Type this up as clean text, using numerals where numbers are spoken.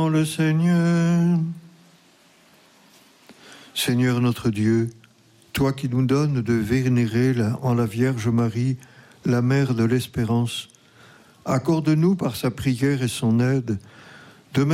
Prions le Seigneur. Seigneur notre Dieu, toi qui nous donnes de vénérer en la Vierge Marie, la mère de l'espérance, accorde-nous par sa prière et son aide